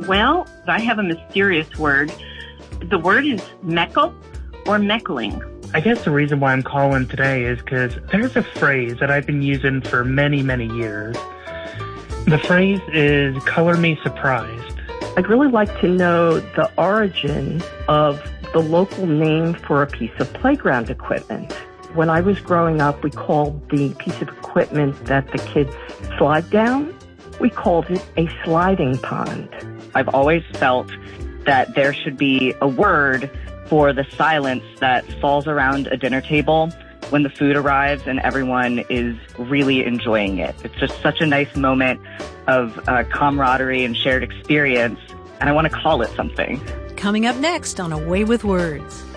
Well, I have a mysterious word. The word is meckle or meckling. I guess the reason why I'm calling today is because there's a phrase that I've been using for many, many years. The phrase is color me surprised. I'd really like to know the origin of the local name for a piece of playground equipment. When I was growing up, we called the piece of equipment that the kids slide down, we called it a sliding pond. I've always felt that there should be a word for the silence that falls around a dinner table when the food arrives and everyone is really enjoying it. It's just such a nice moment of camaraderie and shared experience, and I want to call it something. Coming up next on A Way with Words.